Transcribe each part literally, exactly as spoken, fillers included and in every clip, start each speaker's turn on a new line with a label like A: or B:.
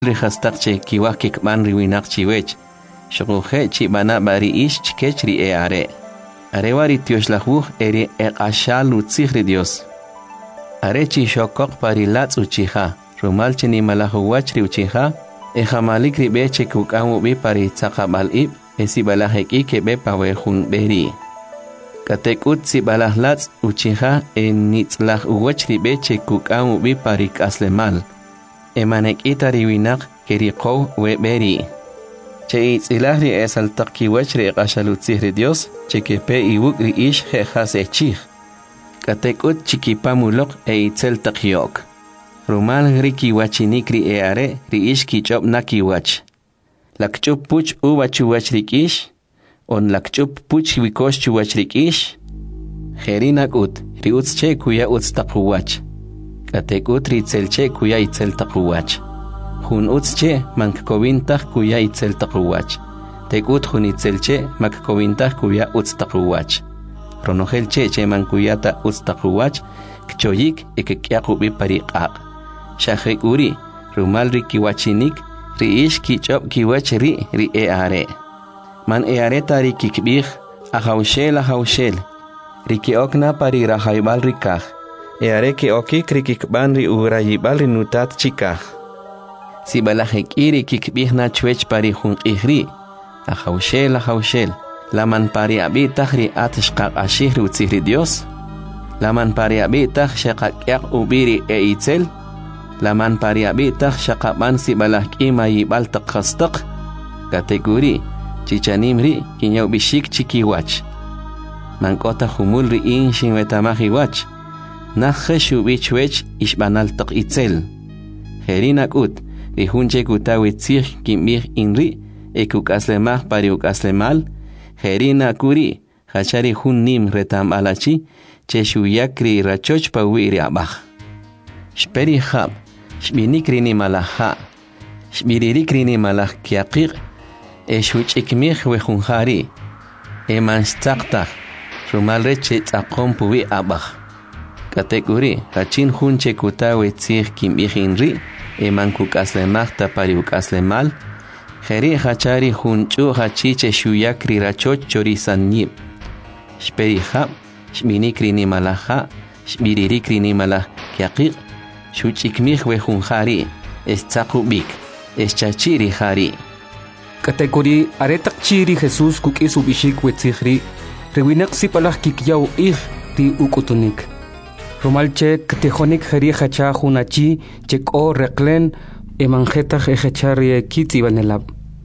A: rihastaq che kiwah kikban riwinaq chiwech. Shoguje chibana bari ish chikech ri e are. Are wari tioshlahu eri eqashal utzihri Dios. Are chi shokok pari latz uchiha. Rumal chini malahu wachri uchiha. Eja malik ribe che kukamu bi pari tzaqabal ib. Esi balahek ike be pawehun beri. Katekut si balah latz uchiha en nitzlah uwachri be che kukamu bi pari kaslemal. Emanek ita riwinak keri qow we beri. Che itzilahri esal taqki wachri qashalutzihri Dios che kepe iwukri ish jejas echih. Katekut chikipamulok e itzel taqyok. Rumal riki wachinikri e are ri ish kichop nakiwach. Lakchup puch uwachu wachrikish. On lakchup puch wikosh chu wachrikish. Jerinak ut ri utz che kuya utz taquwach. Katekut ri itzel che kuya itzel taquwach. Hun utzche mankkovintah kuya itzel taquwach. Tekut hun itzel che makkovintah kuya utz taquwach. Ronogel che che mankuyata utz taquwach kchoyik ekekyaku bi pariqaq. Shahekuri rumal ri kiwachinik ri ish kichop kiwach ri ri e are. Man e are tari kikbih ahawshel ahawshel. Ri kiokna pari rahaybal rikah. E are ki okik ri kikban ri urayibal ri nutat chikah. Si balahek iri kikbih na chwech pari hun ihri. Ahawshel, ahawshel. Laman pari abitah ri atishqaq ashih ri utzihri Dios. Laman pari abitah shaqaqyak ubiri e itzel. Laman pari abitah shaqaban si balahk ima yibal taqhastaq. Kategori chichanim ri kinyaw bishik chikiwach. Mankota humul ri in shinwetamahiwach. Nakhe bichwech ishbanal taq itzel. Jerinak ut. Rihunche kutawi tzih kimih inri, ekukaslemah pari ukaslemal, jerina kuri, hachari hun nim retam alachi, che shuyakri rachoch pawiri abach. Shperi hab, shbinikri ni malaha, shbiririkri ni malah kiaqir, e shuchikmih wehunhari, e manstakta, rumalre che tzaqom puwi abach. Kategori, hachin hunche kutawi tzih kimih inri, eman kukaslemah tapari ukaslemal, jeri hachari hunchu hachiche shuyakri rachoch chorizanyib. Shperi hab, shminikri ni malaha, shmiririkri ni malah kiaqir, shuchikmih wehunhari, estzaqubik, eschachiri hari.
B: Kategori aretak chiri Jesus kukisu bishik wetzihri, rewinak si palah kikyaw ih ti ukutunik. Romalche ktejonik jeri hacha hunachi cheko reklen emanjeta jechari kiti vanelab.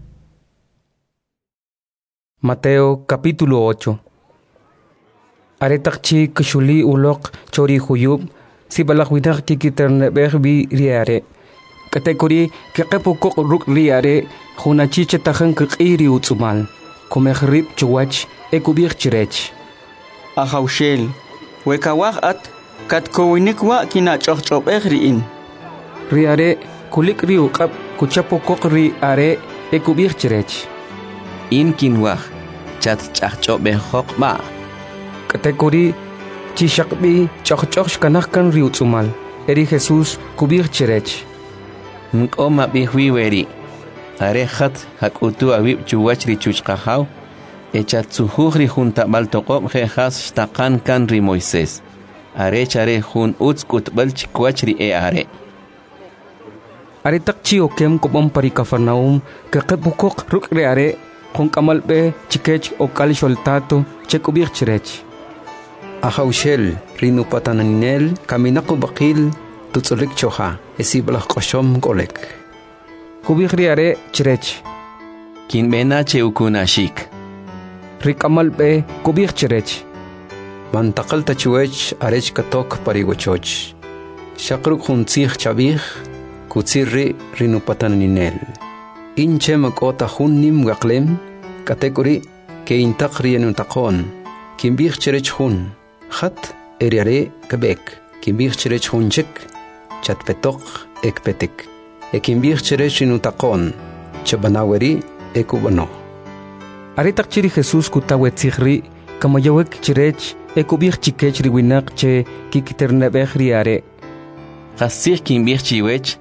B: Mateo capítulo ocho. Aretakchi kshuli ulok chori huyub si balakwinak kikiternebeh bi riare. Kategori kekepukok ruk riare hunachi chetajan kiri utsumal. Komehrib chuwach ekubir chirech.
C: Ahawshel wekawah at kat kowinik wa kina chochop ehriin.
B: Riare kulik riu kap kuchapokok ri are ekubir chirech.
A: In kinwah chat chachop behok ba.
B: Kategori chishakbi chochoch kanahkan riu tsumal. Eri Jesus kubir chirech.
A: Nkoma bihwiweri. Are khat hakutu awib chuwach ri chuchqahaw. Echat suhuri junta baltokop jejas shtakan kan ri Moisés. Are chare hun utz kutbal chikwachri e are.
B: Are takchi okem kopam pari Kafarnaum kakepukok ruk re are kun kamalbe chikech okal sholtato chekubir chirech.
D: Ahawshel rinu patananel kaminaku bakil tutsulik choha esiblah koshom kolek.
B: Kubir re are chirech.
A: Kin bena che ukunashik.
B: Rikamalbe kubir chirech.
D: Mantakal tachuech arech katok pariwachoch. Shakruk huntzih chabih, kutsirri rinupataninel. Inche makota hunnim gaklem, kategori ke intakri enutakon. Kimbih cherech hun, hat eriare kebek. Kimbih cherech hunchek, chatpetok ekpetek. E kimbih cherech enutakon, chabanaweri ekubano.
B: Aretak chiri Jesus kutawe tzihri, kamayawek chirech, ekubir chikech riwinak che kikiternebeh riare.
A: Qasir kimbir chiwech,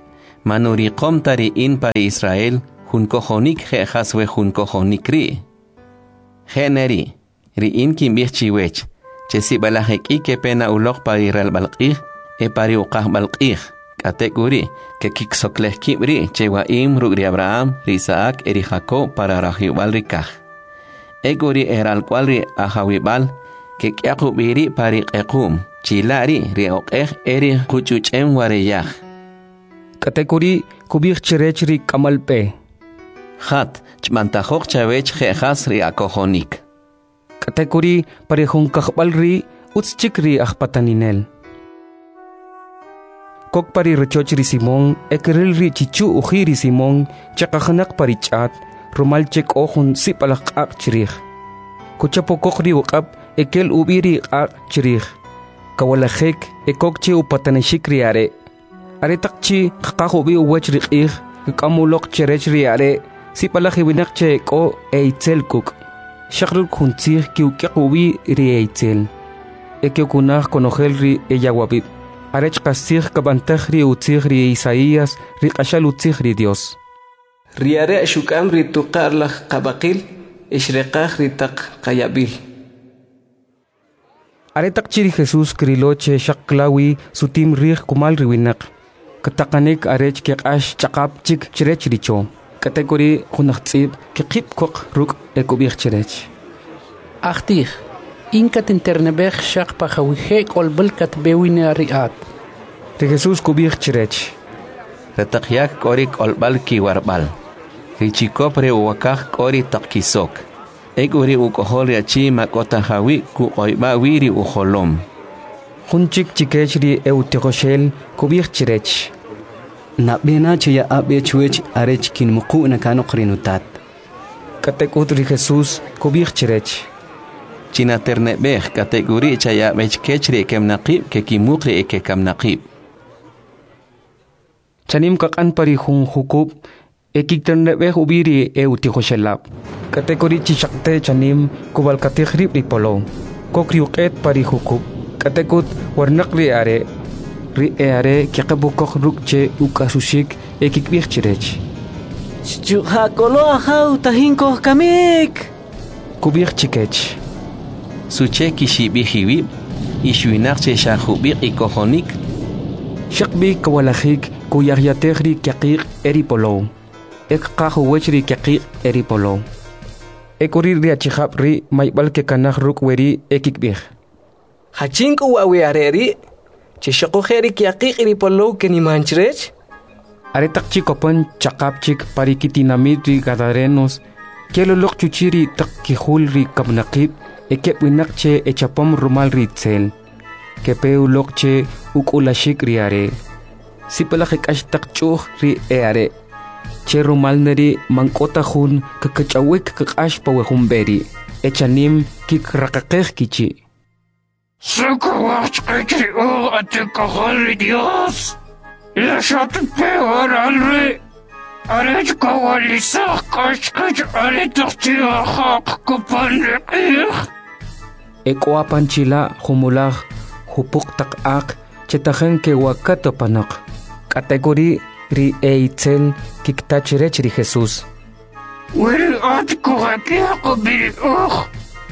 A: manuriqom tari in para Israel hun kojonik je haswe hun kojonik ri. Generi, ri in kim bichiwech, chesi balajek ike pena ulok para Israel balqih, e pari uqah balqih, kategori, que kiksokleh kibri, chewa im rugri Abraham, ri Isaac, eri Jacob para rajiubal rikah. Egori eral cualri ahawibal, que kiakubiri pari ekum, chilari, ri oqeh, eri kuchuchem wareyah.
B: Kategori kubir cherechri kamalpe.
A: Hat, chmantajok chavech jejas ri akojonik.
B: Kategori parejun kahbalri utschikri ahpataninel. Kok pari rechochri Simón, ekerilri chichu ujiri Simón, chakahanak parichat, romalchek ojun sipalak ak chirich. Kuchapo kokri ukap, ekel ubiri ak chirich. Kawalajek, ekokche upataneshikri are. Are takchi kakahubi uwechrik ich, kamulok cherechri are, sipalahi winakche ko eitzel kuk. Shakruk huntzir kiukiakubi ri eitzel. Ekiokunach konohelri eyawabit. Arech kasir kabantajri utzigri Isaías, ri kashal utzigri Dios.
E: Riare shukam ri tuqarlach qabaqil, ishreqaj ri taq qayabil.
B: Are takchiri Jesús kriloche shaklawi sutim rih kumal riwinak. Katakanik arech kiakash chakap chik chirech richo. Kategori hunachtzib kikip kok ruk ekubich chirech.
F: Achtig, inkat internebech shak pachawihek olbelkat bewine riat.
B: De Jesús kubich chirech.
A: Retakyak korik olbal kiwarbal. Richikopre uwakak kori takkisok. Eguri ukohol yachi makota hawi ku oiba wiri uholom.
B: Hunchik chikechri eutigoshel kubich chirech.
G: Na bena chaya abe chuech arech kin muku na kano krinutat.
B: Katekutri Jesús kubich chirech.
A: China ternebech kategori chaya bech kechri kemnaqib ke kimukri eke kamnaqib.
B: Chanim kakan pari hun hukub ekik ternebech ubiri eutigoshelap. Kategori chishakte chanim kubal kategrib ripolo. Kokriuket pari hukub. Katekut warnakri are. Ri eare kiakabukok rukche ukasushik ekikbich chirech.
E: Chujakolo ahau tahinko kamik.
B: Kubich chikech.
A: Suche kishibihiwib, ishwinakche shahubik ikohonik.
B: Shakbi kawalahik kuyaryategri kiakik eripolo. Ek kahuwechri kiakik eripolo. Ekuri riachihap ri maibal ke kanah rukweri ekikbich.
E: Hachinku wawiareri. Chishako heri kiakik eripolo kenimanchrech.
B: Aretak chikopan chakapchik parikitinamidri gadarenos. Kelolok chuchiri tak kihulri kabnakib. Ekep winakche echapom rumal ritzel. Kepeu lokche ukulashik riare. Sipalakik ashtak chuh ri eare. Che rumal neri mankota hun kakachawik kakash pawehumberi. Echanim kik rakakeh kichi.
H: Sakawach kachri o atikahari Dios. La shatu peor alre. Arech kawalisah kashkach aletachti ahak kupanrikih.
B: Ekwa panchila humulah hupuk tak ak chetahen ke wakato panak. Kategori ri eitzel kiktachirech ri Jesús.
H: Wiri at kuhakiako biri uh.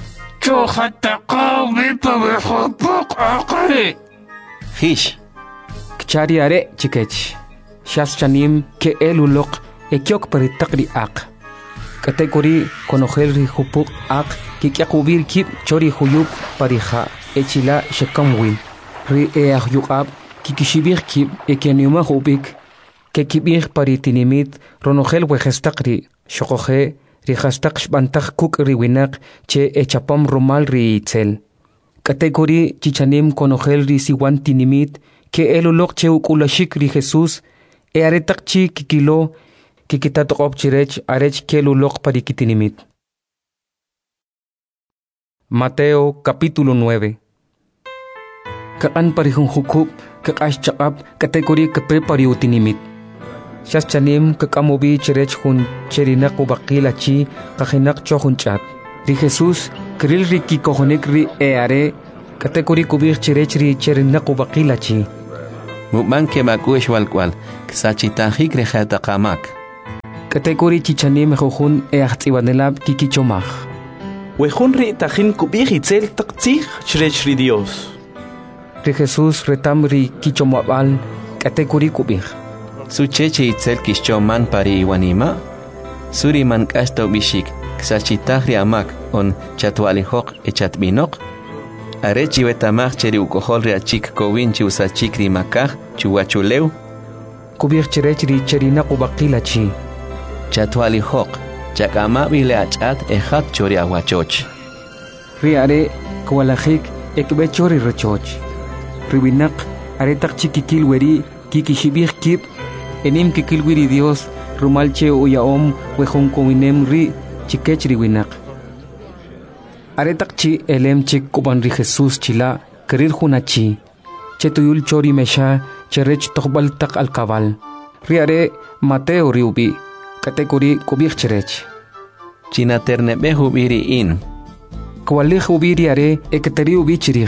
H: Chohatakaw bipa wihupuk akri.
A: Hish.
B: Kchari are chikech. Shas chanim ke elulok ekyok paritakri ak. Kategori konohel ri hupuk ak kikyakubir kip chori huyuk pariha echila shekamwin. Ri eah yukab kikishibir kip ekenyuma hubik ke kibir paritinimit ronohel wejestakri shokohe ri hastak shbantak kuk riwinak che echapam romal ri itzel. Kategori chichanim konohel ri siwan tinimit ke elulok che ukulashik ri Jesús e aretak chi kikilo kikitatok chirech arech kelulok parikitinimit. Mateo capítulo nueve. Kaan parihung hukub kakash chakap kategori kape pariutinimit. Shas chanim kakamobi chirech hun cherinak ubakila chi kahinak chohun chat. Ri Jesús kril ri kikohonik ri eare kategori kubir chirech ri cherinak ubakila chi.
A: Muban ke makush walkwal, ksachitajik rejata kamak.
B: Kategori chichanim jujun e achtiwanelab kikichomaj.
E: Wejun ri tajin kubij itzel taktzij shrech ri Dios.
B: Ri Jesús retam ri kichomabal kategori kubij.
A: Su cheche itzel kishchoman pari iwanima. Suri man kasto bishik, ksachitajri amak on chatwalijok e chatbinok. Arechi wetamaj cheri ukohol ri achik kowinchi usachik ri makaj chuwachuleu.
B: Kubij cherech ri cherina kubakilachi.
A: Chatwalijok, chakama bile achat ejat chori awachoch.
B: Ri are kwalajik ekbe chori rechoch. Ribinak are tak chikikil weri kikishibij kip enim kikil wiri Dios rumalche uyaom wejun kowinem ri chikech ribinak. Are tak chi elem chik kuban ri Jesús chila kerir hunachi. Chetuyul chori mesha cherech tokbal tak alkabal. Ri are Mateo riubi. Kategori kubij cherech.
A: China ternebe hubiri in.
B: Kwalij ubiri are eketeri ubi chirij.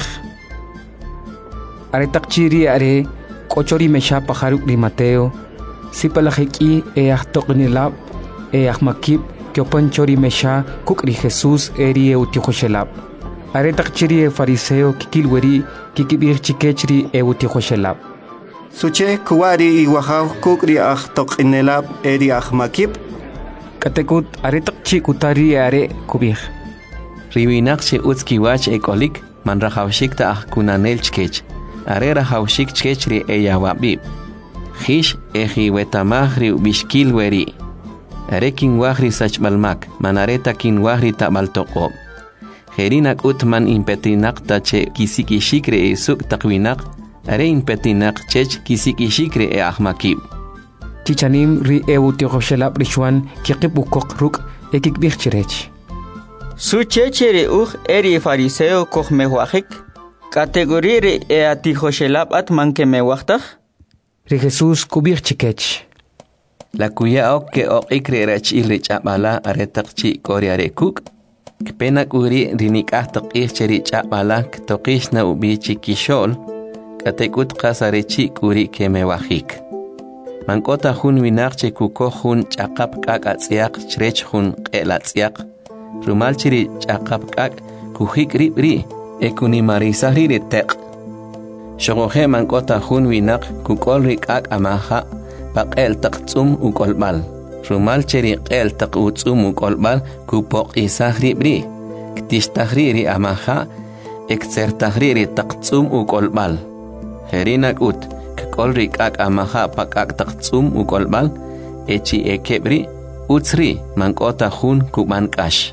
B: Are tak chiri are kochori mesha pajaruk ri Mateo. Sipalajiki e ahtoknilab e ahmakib kiopan chori mesha kukri Jesús eri e utijoshelab. Are tak chiri e fariseo kikilweri kikibij chikechri e utijoshelab.
C: Suche kuwari iwahaw kukri ahtoknilab eri ahmakib.
B: Katekut are tak chi kutari are kubij.
A: Ribinak che utskiwach ekolik man rajawshik ta kunanel chkech. Are rajawshik chkechri e yawabib. Hish eji wetamajri bishkil weri. Are kinwajri sachbalmak manareta kinwajri tabaltoqob. Jerinak utman impetinak tache kisikishikre e suk takwinak. Are impetinak chech kisikishikre e ahmakib.
B: Chichanim ri e utijoshelab rishwan kikib ukok ruk e kikbij cherech.
C: Su chechere uj eri fariseo koj mewajik. Kategori ri e atijoshelab at manke mewajtaj.
B: Ri Jesús kubij chikech.
A: La kuya ok ke ok ikre rach ilrich abala aretakchi kori arekuk. Kpenak uri rinik ahtok icheri chabala ktokish na ubichi kishol. Katekut kasarechi kuri kemewajik. Mankota hun winakche kuko hun chakap kak atziak chrech hun elatsiak. Rumalchiri chakap kak kuhik ribri ekuni marisahri retek. Shogohe mankota hun winak kukol rikak amaha paqel taqtsum ukolbal. Rumalchiri qel taqutsum ukolbal kupok isahri bri. Ktishtahriri amaha eksertahriri taqtsum ukolbal. Herinak ut kol rikak amaha pakak taqtsum ukolbal echi ekebri utsri mankota hun kubankash.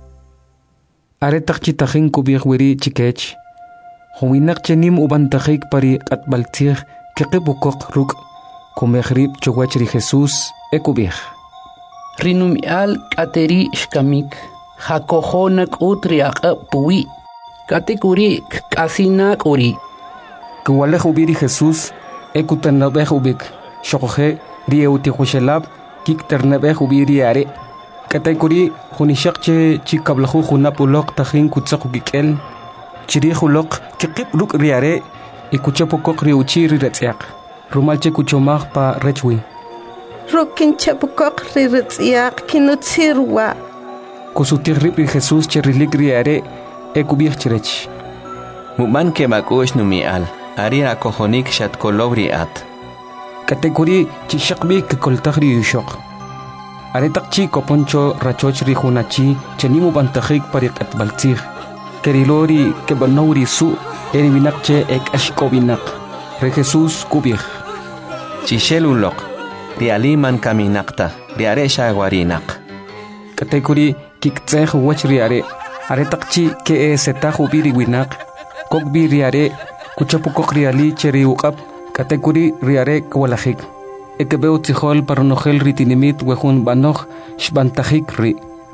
B: Are takchi tahin kubij weri chikech. Huwinak chenim ubantajik pari atbaltir kikibukok ruk kumehrib chowachri Jesús e kubij.
F: Rinumial kateri shkamik. Hakohonak utri aqab puwi. Kategori kasinak uri.
B: Kuwalej ubiri Jesús e kutanabej ubik. Shokoje ri e utijoshelab kik ternabej ubiri are. Kategori hunishakche chikablahu hunapulok tahin kutsaku kikel. Chiri hulok kikip ruk riare e kuchapokok ri uchiri retsiak. Rumalche kuchomag pa rechwi.
I: Rukin chapokok ri retsiak kinutsirwa.
B: Kusutirrip ri Jesús cherilik riare e kubij cherech.
A: Muman ke makush numial. Ari akohonik shatkolobri at.
B: Kategori chishakbi kikoltagri yushok. Aretakchi koponcho rachochri hunachi chenimu bantajik parik atbaltzig. Kerilori kebanori su erivinakche ek ashkovinak. Re Jesús kubij.
A: Chishelulok. Rialiman kaminakta. Riare shagwarinak.
B: Kategori kiktzeh wachriare. Aretakchi ke e setahu biri winak. Kokbi riare kuchapukok riali cheri uqab. Kategori riare kwalajik. Ekebeu tijol paronogel ritinimit wejun banoj shbantajik ri.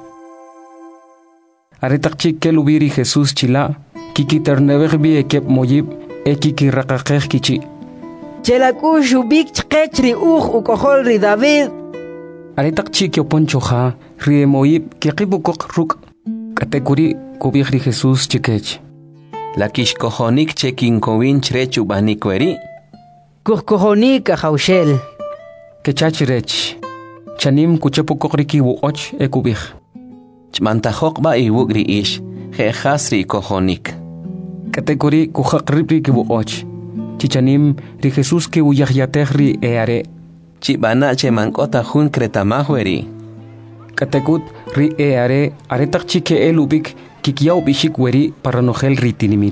B: Aretakchi kelubiri Jesús chila. Kiki ternebegbi ekep moyib e kiki rakakej kichi.
I: Chelaku shubik chkechri uj ukohol ri David.
B: Aretakchi kioponchoja ri moyib kikibukok ruk. Kategori kubij ri Jesús chikech.
A: La kishkohonik chekin kowin chrechu banikweri.
I: kuhkohonik ajaushel.
B: Kechachirech. Chanim kuchapukokriki woch ekubich.
A: Chmantajok ba iwugri ish. Jehasri kohonik.
B: Kategori kuhakripri ki woch. Chichanim ri Jesús ki uyahyatehri eare.
A: Chibana che mankota hun kretamahueri.
B: Katekut ri eare aretak chike elubik kikiau bishik weri para nogel ritinimit.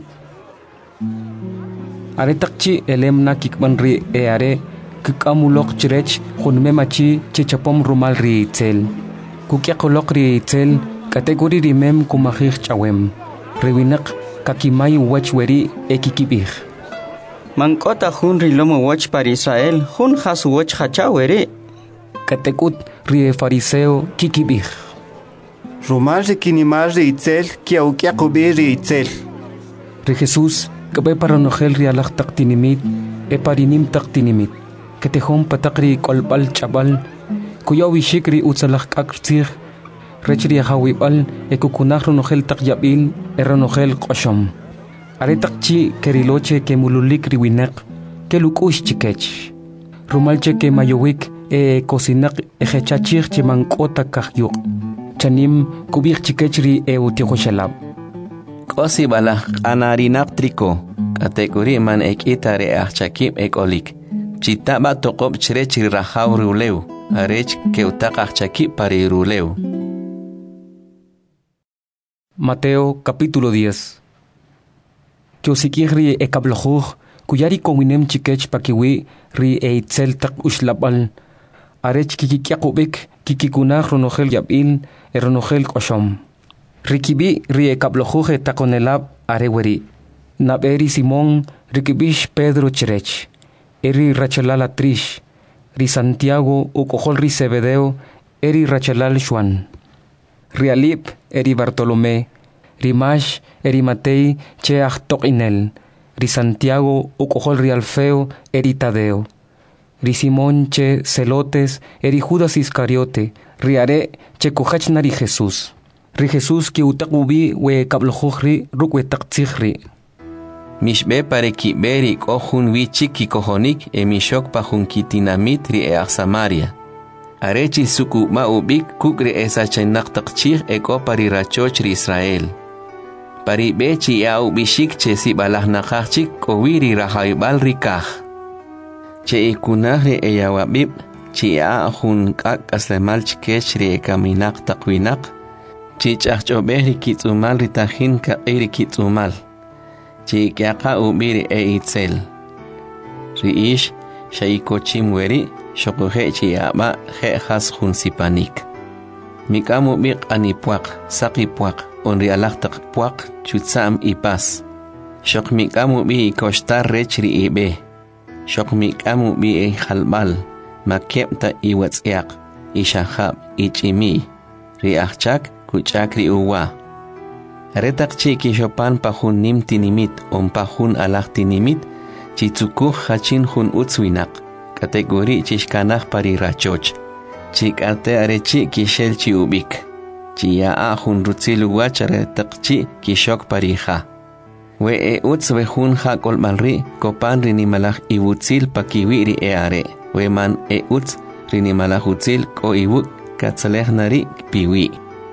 B: Aretak chi elemna kikman ri eare kikamulok chirech hunmemachi chichapom rumal ri itzel. Kukyakolok ri itzel kategori rimem kumahich chawem. Rewinak kakimay wach weri ekikibih.
C: Mankota hun rilomo wach para Israel, hun has wach hachawere.
B: Katekut rie fariseo kikibih.
J: Rumal ri kinimal ri itzel, kia ukia kubi ri itzel.
B: Ri Jesús, kabe para nogel ri alak taktinimit, e parinim taktinimit. Katehom patakri kolbal chabal, kuya wishik ri utsalak aktsir, rechri hawibal, e kukunak nogel takyabil, e ranogel koshom. Aretakchi keriloche ke mululik riwinak ke lukush chikech. Rumalche ke mayowik e kosinak e hechachir che mankota kahyuk. Chanim kubik chikech ri e utihoshalab.
A: Kosi bala anarinak triko. Kategori man ek itare achakip ek olik. Chitaba tokop chirechri rahaw ruleu. Arech ke utak achakip pari ruleu.
B: Mateo capítulo diez. Kyosiki ri e kablojuj, kuyari kowinem chikech pakiwi ri e itzel tak ushlabal. Arech kikikyakubik, kikikunaj ronogel yabil, e ronogel koshom. Rikibi ri e kablojuj e takonelab areweri. Naberi Simón, rikibish Pedro chirech. Eri rachalal atrish. Ri Santiago ukojol ri Zebedeo, eri rachalal Juan. Rialip eri Bartolomé. Rimash, eri Matei, che achtok inel. Ri Santiago, ukojol ri Alfeo, eri Tadeo. Ri Simón, che Celotes, eri Judas Iscariote. Ri Are, che kohachna ri Jesús. Ri Jesús ki utakubi we kablojuj rukwe taktzihri.
A: Mishbe pare ki beri kohun wi chiki kohonik e mishok pa hun kitinamit ri e Samaria. Arechi suku ma ubik kukri esa chenak takchir e ko pari rachoch ri Israel. Pari bechi ya ubishik che si balah nakachik ko wiri rahaibal rikah. Che ikunahri e yawabib chi ya hun kak aslemal chikech ri e kaminak takwinak. Chi chachobehri kitsumal ritahin ka iri kitsumal. Chi kiaka ubiri e itzel. Riish shaikochim weri shokuhe chi aba he has hun sipanik. Mikamu bik anipuak, sakipuak, onri alaktak puak, chutsam ipas. Shok mikamu bi kostar rechri ibe. Shok mikamu bi e halbal, makepta iwatsiak, ishahab, ichimi. Riachchak, kuchakri uwa. Retak chiki shopan pahun nim tinimit, on pahun alak tinimit, chitsukuh hachin hun utswinak. Kategori chishkanah pari rachoch. Chik ate arechi kishel chi ubik. Chia a hun rutzilu wachare takchi kishok parija. We e uts we hun ha kolmalri kopan rinimalach iwutzil pakiwiri e are. We man e uts rinimalach utzil ko iwuk katsalech nari piwi.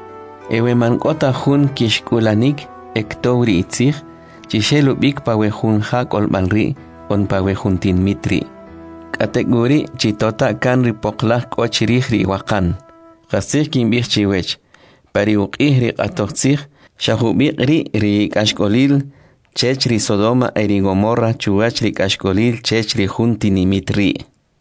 A: E we man kota hun kishkulanik ektouri itzich chishel ubik pa we hun ha kolmalri on pa we hun tin mitri. Kategori chitota kan ripoklah ko chirihri wakan. Kasih kimbih chiwech. Pari uqihri qatoqsih shahubik ri ri kashkolil chechri Sodoma eri Gomorra chuachri kashkolil chechri juntini mitri.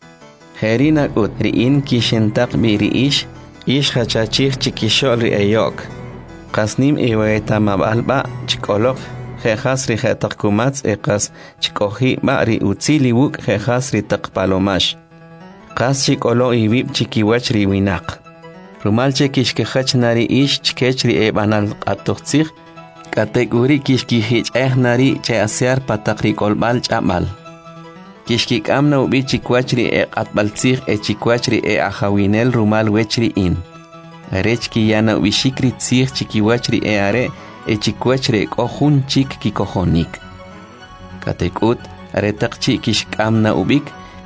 A: Herina ut ri in kishentak bi ri ish ish hachachih chikishol ri eyok. Kasnim iwaeta mabalba chikolok Jejas ri jetak kumats ekas chikohi ba ri utzili wuk jejas ri tak palomash. Kas chikolo ibib chikiwach ri winak. Rumal chekishkehach nari ish chkech ri ebanal atoxich. Kategori kishkihich eh nari che asear patakri kolbal chamal. Kishkik amna ubi chikwach ri e atbaltzich e chikwach ri e ahawinel rumal wechri in. Arechki yana ubishikri tzich chikiwach ri e are e chikwachre kohun chik kikohonik. Katekut aretak chik kishkamna ubik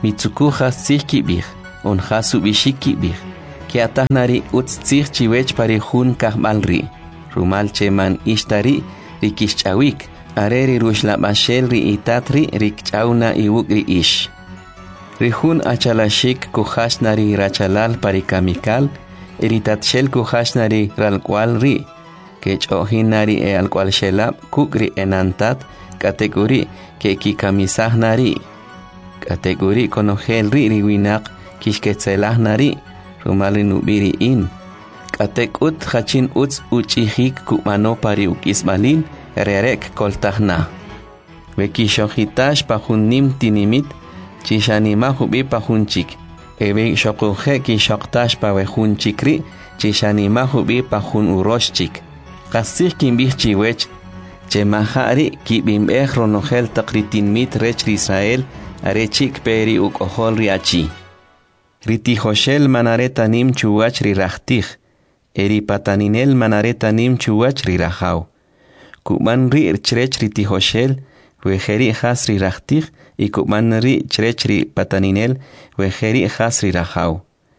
A: mitzukuja sihkibih, on hasu bishikibih, que atahnari utz tzih chiwech pari hun kahmalri, rumal cheman ishtari rikischawik, areri rushlabashel ri itatri rikchauna iwukri ish. Rihun achalashik kuhashnari rachalal pari kamikal, eritatshel kuhashnari ralkwal ri, kech ohinari e alkwal shelab kukri enantat, kategori ke kikamisahnari. Kategori konogel ri riwinak kishketzelaj rumali nubiri in. Katek ut hachin uts uchihik kumano pari ukisbalin rerek koltahna. Bekishojitash pahunim tinimit chishanima hubi pahunchik. Ebe shokuhe kishoktash pawehunchikri chishanima hubi pahun uroshchik. Kasih kimbih chiwech chemahari kibimbeh ronogel takritin mit rech Israel arechik peri ukohol riachi. Ritijoshel manaretanim chuwach rirachtij, eri pataninel manaretanim chuwach rirajau. Kuman ri chrech ritijoshel, wejeri has rirachtij, y kuman ri chrech ri pataninel, wejeri has rirajau.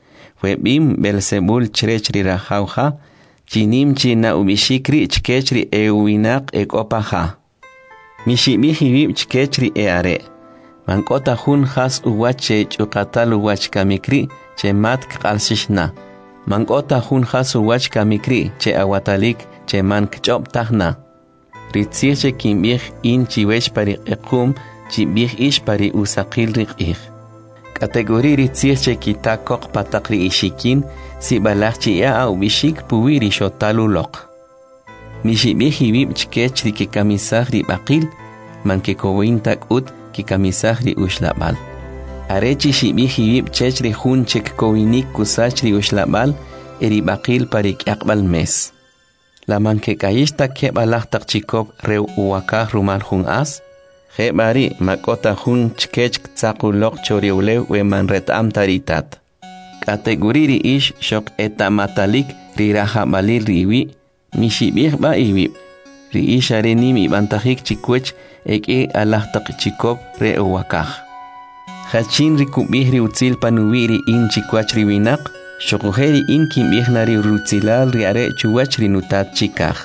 A: Webim Belzebul chrech rirajau ha, chinim china ubishikri chkechri euinak ekopaha. Mishimihibib chkechri eare. Mankota hun has uwache chukatal uwach kamikri che mat kalsishna. Mankota hun has uwach kamikri che awatalik che man kchop tahna. Ritzir che kimbih in chiwech pari ekum chibih ish pari usakil rikih. Kategori ritzir che kitakok patakri ishikin si balach chi ya au bishik puwiri shotalu lok. Mishibih hibib chkech rike kamisah ribakil man ke kowin tak ut ki kamisahri ushlabal. Arechi shibihibib chechri hunchek kowinik kusachri ushlabal eri bakil parik akbal mes. La manke kayishta kebalah tak chikop reu uwakah rumal hun as, Hebari makota hun chkech tsakulok choriulew we manretam taritat. Kategoriri ish shok etamatalik riraha balil riwi, mishibih ba iwib. Ri ishare nimi bantahik chikwech eke alah tak chikop re uwakah. Hachin rikubih ri utzil panuwiri in chikwach riwinak, shokuheri in kimbih nari rutzilal riare chuwach rinutat chikah.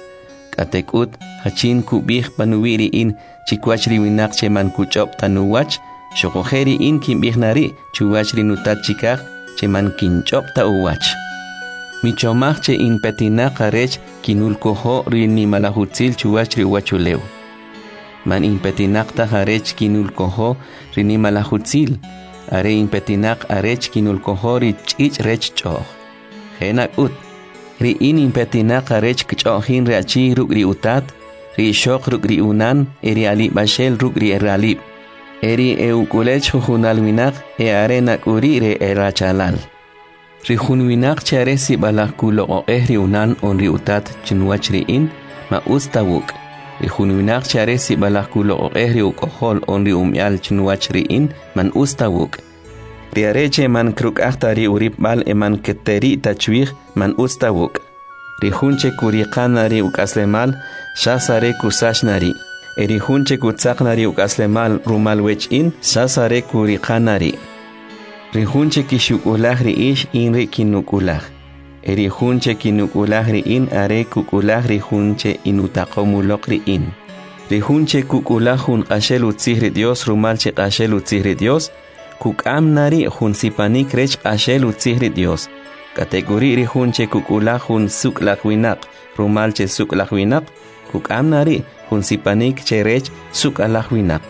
A: Katekut hachin kubih panuwiri in chikwach riwinak cheman kuchop tanuwach, shokuheri in kimbih nari chuwach rinutat chikah cheman kinchop ta uwach. Michomach che in petinak arech kinulkoho rini malahutzil chuwach riwachulew. Man impetinak ta harech kinulkoho rini malahutzil, are impetinak arech kinulkoho ri chich rech choh. Henak ut, ri in impetinak arech kchohin reachi rugri utat, ri shok rugri unan, eri alib bashel rugri eralib. Eri eukulech jujunalwinak e arenak uri re erachalal. Ri junwinak chare si balakulo o ehri unan on ri utat chinwach ri in, ma ustawuk. Rihunwinak chare si balakulo o ehri ukohol onri umyal chnuwach riin man ustawuk. Riareche man kruk ahtari urip bal eman keteri tachwih man ustawuk. Rihunche kuriqanari ukaslemal shasare kusashnari. Erihunche kutsaknari ukaslemal rumalwech in shasare kuriqanari. Rihunche kishukulahri ish inri kinukulah. Eri hunche kinukulahri in are kukulahri hunche inutakomulokri in. Ri hunche kukulahun ashelu tzihri Dios rumalche ashelu tzihri Dios, kukamnari hun sipanik rech ashelu tzihri Dios. Kategori ri hunche kukulahun suklahwinak rumalche suklahwinak, kukamnari hun sipanik cherech sukalahwinak.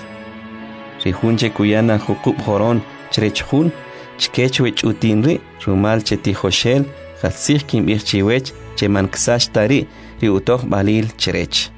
A: Ri hunche kuyana hukub horon cherech hun, chkechwech utinri rumalche tijoshel, Hatzih kim irchiwech cheman ksash tari riutoh balil cherech.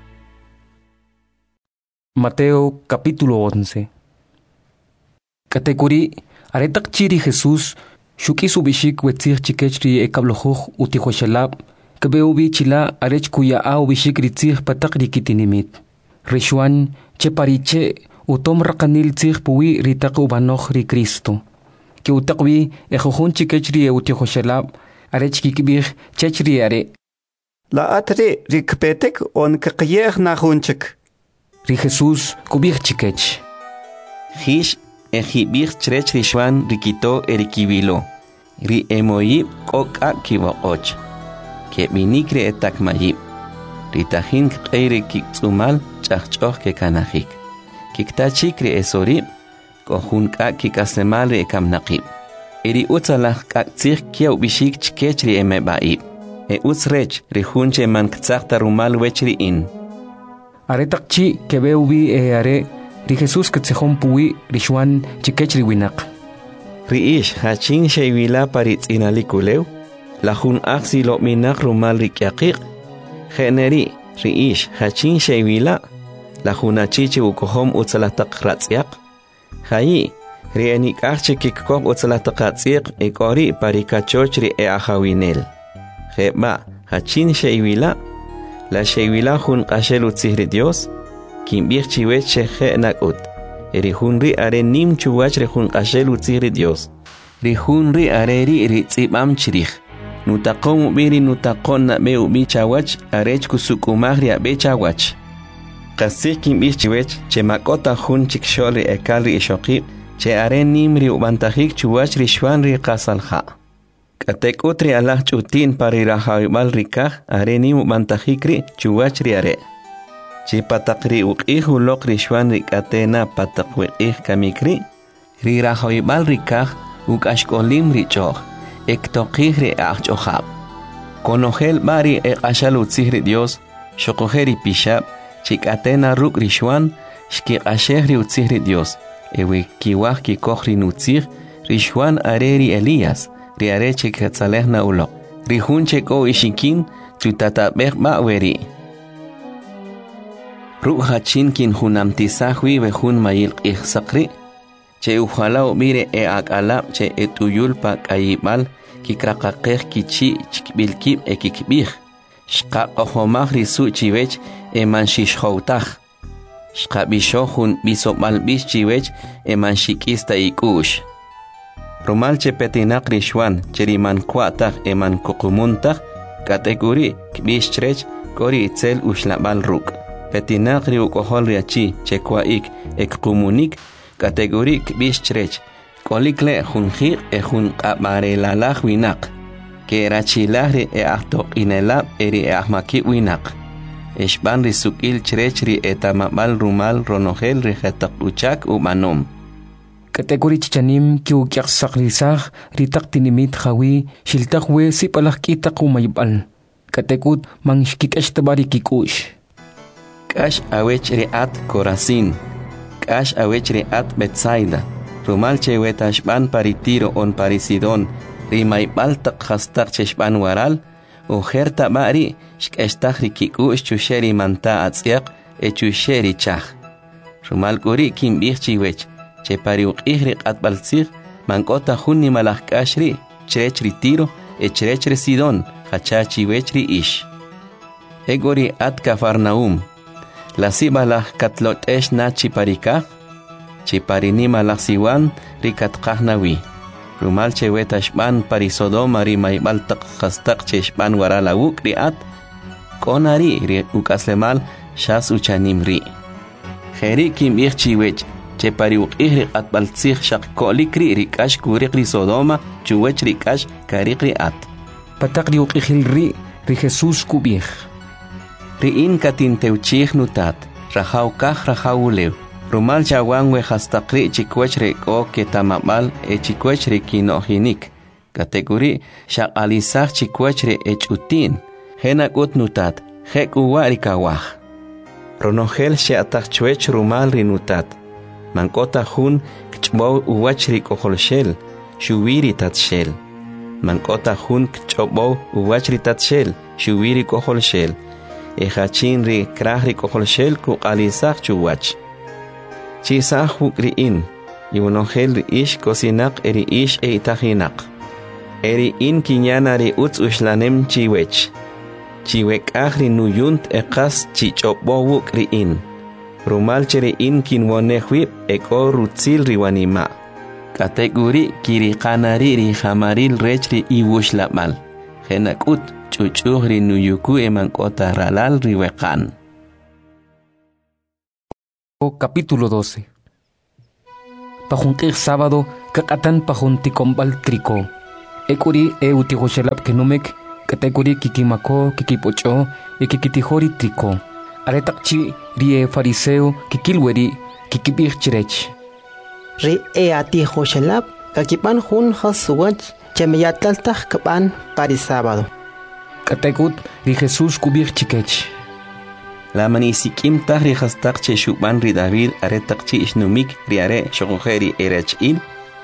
B: Mateo capítulo once. Categorí aretak chiri Jesús shuki subishik wetzih chikechri ekablojuj utihoshalab kabeubi chila arech kuya a ubishik ritzih patak rikitinimit. Rishwan chepariche utom rakanil tzih puwi ritak ubanoh ri Cristo. Que utakwi ejojun chikechri utihoshalab arech kikibih chechri are.
J: La atre rikpetek on kakiyeh na hunchik.
B: Ri Jesús kubih chikech.
A: Hish ejibir chrech rishwan rikito erikibilo. Ri emoyib oka kibokoch. Ke minikri etakmayib. Ritahin kqeire kiksumal chachchoh ke kanahik. Kiktachikri esorib. Kohun ka kikasemal re kamnaqib. Eri utsalah kaktsik kiaw bishik chkechri emebaib. E utsrech rihunche man ktsakta rumal wechri in.
B: Are takchi kebeubi e are ri Jesus ktsehon puwi rishwan chikechri winak.
A: Riish hachin sheywila paritz inalikulew. Lahun aksi lo minak rumal rikyaqiq. Generi riish hachin sheywila. Lahun achichi ukohom utsalatak ratsyak. Hayi Rienik arche kikkob utzalatakatziq ikori parikachochri e ahawinel. Jeba, hachin sheywila. La sheywila hun qashel utzihri Dios. Kimbir chiwech sheje nakut. Erihunri are nim chuwachri hun qashel utzihri Dios. Rihunri are ri ritzibam chirich. Nutaqom ubiri nutaqon na be ubi chawach arech kusukumahri abe chawach. Qasik kimbir chiwech chemakota hun chiksholi ekalri ishokib. Che are nimri ubantajik chuwach rishwan ri qasalha. Katek utri Allah chutin pari rahawibal rikah are nim ubantajikri chuwach ri are. Che patakri uqihu lok rishwan ri katena patakwiqih kamikri. Ri rahawibal rikah ukashkolim ri choh. Ektoqih ri ahchohab. Konogel bari e qashal utzihri Dios. Shokojeri pishab. Chikatena ruk rishwan. Shki qasheh ri utzihri Dios. Ewe kiwah ki kohri nutzir, rishwan areri Elías, ri areche katzalehna ulo. Rihunche ko ishikin, tutatabek maweri. Ru hachin kin hunamtisahwi ve hun mayil qihsakri. Che ujalao mire e akalab che etuyul pa kayibal, ki krakakeh kichi chikbilkib e kikbih. Shqa kohomah risu chivech e manshishhoutah. Shqabishohun bisomalbish chiwech eman shikista ikush. Romalche petinak rishwan cheriman kuatah eman kukumuntak kategori kbish chrech kori itzel ushlabal ruk. Petinak riukohol riachi chekwaik ekumunik kategori kbish chrech kolikle hunjir e hun qabarelalah winak. Kerachilahri e ahtok inelab eri e ahmaki winak. Eshban risukil chrechri etamabal rumal ronogel rijetak uchak umanom.
B: Kategori chichanim ki ukiak sakrisah ritak tinimit hawi shiltak we sipalak kitak umayibal. Katekut mang shkikesh tabari kikush.
A: Kash awech riat Corazin. Kash awech riat Betsaida. Rumal cheweta shban paritiro on parisidon. Rimaibal tak hastak cheshban waral. Ujerta bari shkestajri kikush chusheri manta atziak e chusheri chaj. Rumal kuri kim bichchiwech, che pariuk ihri atbalzir, mankota hunni malach kashri, chrechri tiro, e chrechri sidon, hachachiwechri ish. Egori at Kafarnaum, la sibalach katlot esh na chiparikah, chiparini malach siwan, rikat kahnawi. Rumal cheweta shban pari Sodoma ri maibal tak khastak che shban warala uk riat konari ri ukaslemal shas uchanim ri. Kheri kim ich chiwech che pari uk ihri at baltsih shak kolikri ri kash kurik ri Sodoma chuwech ri kash karik ri at.
B: Patak ri uk ihil ri ri Jesus kubih.
A: Ri in katin teuchih nutat rahaw kah rahaw ulew. Rumal chawangwe hastakri chikwechre ko ketamabal e chikwechre kinohinik. Kategori shaqalisach chikwechre e chutin. Henak utnutat, hek uwari kawah. Ronogel sheatach chwech rumal rinutat. Mankota hun kchbow uwachri koholshel, shuwiri tatshel. Mankota hun kchobow uwachri tatshel, shuwiri koholshel. E hachin ri krahri koholshel kukalisach chuwach. Chisah hukriin, yunogel ri ish kosinak eri ish e itahinak. Eri in kinyana ri utz ushlanem chiwech. Chiwek ahri nuyunt e kas chichopowuk ri in. Rumal cheri in kinwonehwip e ko rutzil riwanima. Kategori kiri kanari ri hamaril rechri iwushlamal. Henakut chuchuh ri nuyuku emankota ralal riwekan.
B: Capítulo doce. pajunqij sábado kakatan pajunticombal trico. Ekuri e utijoshelap kenumek katekuri kikimako kikipocho e kikitijori trico. Aretakchi rie fariseo kikilweri kikibir chirech.
K: Ri e atijoshelap kakipan hun hasuwach chemeyatlaltaj kapan pari sábado.
B: Katekut ri Jesús kubir chikech.
A: La manisikim tahri hastak che shuban ri David aretakchi isnumik riare shogojeri erechil.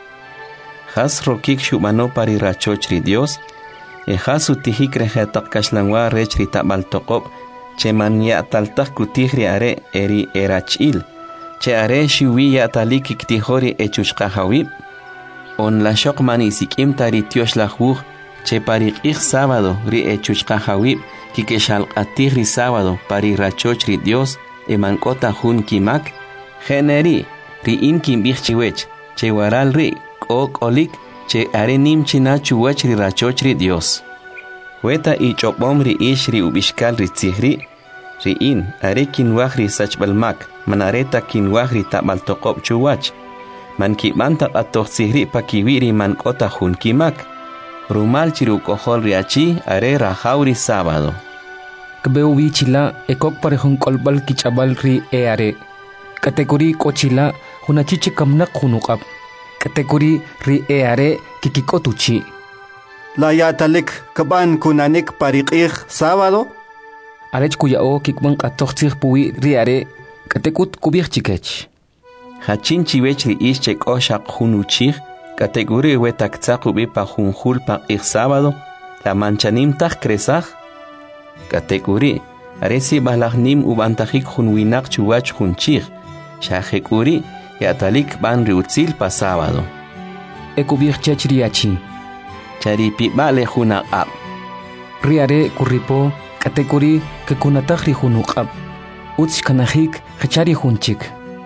A: Has rokik shubano pari rachoch ri Dios. E has utihik rehetak kashlangwa rech ri tabal tokop. Che man ya taltak kutih riare eri erachil. Che are shiwi ya talik iktihori echushka hawib. On la shok manisikim tari tiosh la juj. Che pari ik sábado ri echushka hawib. Kike shalqatih ri sábado pari rachoch ri Dios e mankota jun kimak generi ri in kimbich chiwech che waral ri ok olik che are nim china chuwech ri rachoch ri Dios weta i chopom ri ish ri ubishkal ri tzihri ri in are kinwaj ri sachbalmak manareta kinwaj ri tabal toqob chuwach man kibanta atoh tzihri pakiwi ri mankota jun kimak rumal chiru kohol riachi are rajauri sábado.
B: Kbeu bichila ekok parehun kolbal kichabal ri eare. Kategori kochila hunachichi kamnak hunukap. Kategori ri eare kikikotuchi.
J: La yatalik kaban kunanik pariqih sábado.
B: Arech kuyao kikban katoxtih puwi ri are katekut kubir chikech.
A: Hachin chiwech ri ischek oshak hunuchih. Kategori wetak tzakubi pa junjul pa ik sábado, la manchanim tak kresaj. Kategori, aresi balagnim ubantajik junwinak chuwach junchig, shahekuri, yatalik ban riutzil pa sábado.
B: Ekubir chech riachi.
A: Charipi bale junak ab.
B: Riare kuripo, kategori ke kunatak ri junukab. Utz kanahik, hachari junchik.